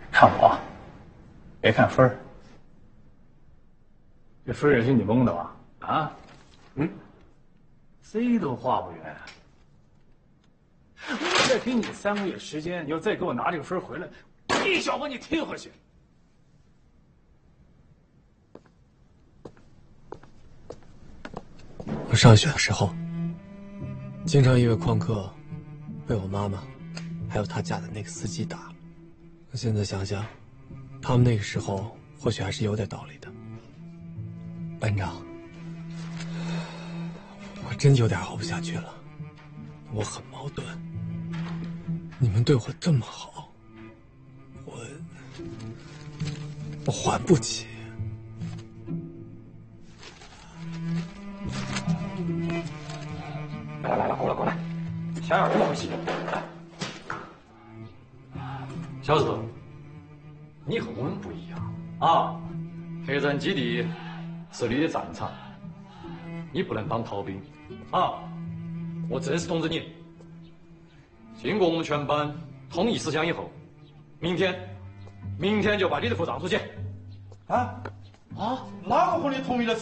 看我，别看分儿，这分也是你蒙的吧？啊？谁都画不圆。我再给你3个月时间，你要再给我拿这个分回来，一脚把你踢回去。 我上学的时候，经常因为旷课被我妈妈还有她嫁的那个司机打。我现在想想，他们那个时候或许还是有点道理的。班长，我真有点熬不下去了，我很矛盾。你们对我这么好，我还不起。 来，过来，想想怎么回事？小子，你和我们不一样啊！黑人基地是你的战场，你不能当逃兵啊！我正式通知你，经过我们全班统一思想以后，明天就把你的服长出去。 哪个和你同意的？